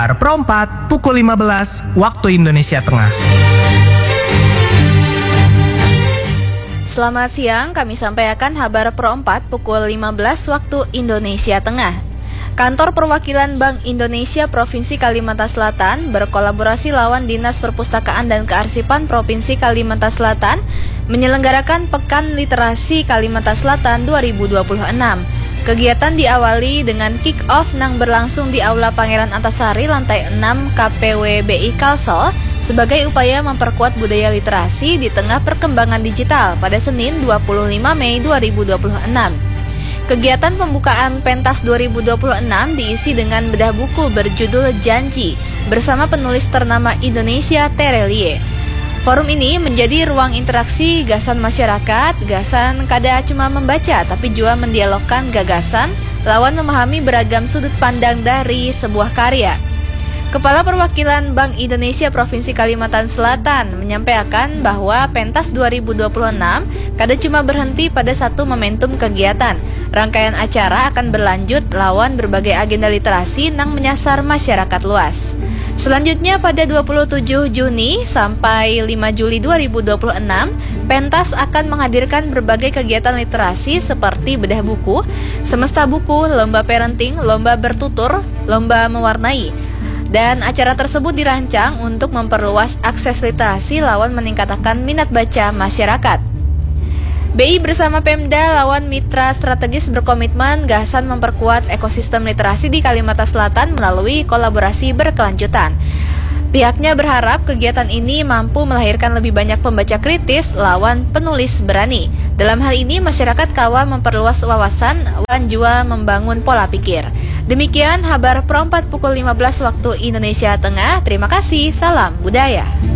Pro 4 pukul 15 waktu Indonesia Tengah. Selamat siang, kami sampaikan kabar Pro 4 pukul 15 waktu Indonesia Tengah. Kantor Perwakilan Bank Indonesia Provinsi Kalimantan Selatan berkolaborasi lawan Dinas Perpustakaan dan Kearsipan Provinsi Kalimantan Selatan menyelenggarakan Pekan Literasi Kalimantan Selatan 2026. Kegiatan diawali dengan kick-off yang berlangsung di Aula Pangeran Antasari lantai 6 KPWBI Kalsel sebagai upaya memperkuat budaya literasi di tengah perkembangan digital pada Senin 25 Mei 2026. Kegiatan pembukaan pentas 2026 diisi dengan bedah buku berjudul Janji bersama penulis ternama Indonesia Terelie. Forum ini menjadi ruang interaksi gasan masyarakat, gasan kada cuma membaca tapi juga mendialogkan gagasan lawan memahami beragam sudut pandang dari sebuah karya. Kepala Perwakilan Bank Indonesia Provinsi Kalimantan Selatan menyampaikan bahwa pentas 2026 kada cuma berhenti pada satu momentum kegiatan. Rangkaian acara akan berlanjut lawan berbagai agenda literasi yang menyasar masyarakat luas. Selanjutnya pada 27 Juni sampai 5 Juli 2026, pentas akan menghadirkan berbagai kegiatan literasi seperti bedah buku, semesta buku, lomba parenting, lomba bertutur, lomba mewarnai. Dan acara tersebut dirancang untuk memperluas akses literasi lawan meningkatkan minat baca masyarakat. BI bersama Pemda lawan mitra strategis berkomitmen gasan memperkuat ekosistem literasi di Kalimantan Selatan melalui kolaborasi berkelanjutan. Pihaknya berharap kegiatan ini mampu melahirkan lebih banyak pembaca kritis lawan penulis berani. Dalam hal ini masyarakat kawa memperluas wawasan dan juga membangun pola pikir. Demikian kabar Pro 4 pukul 15 waktu Indonesia Tengah. Terima kasih, salam budaya.